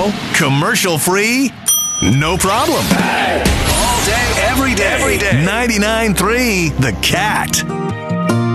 Now, commercial free, no problem. All day, every day. 99.3 The Cat.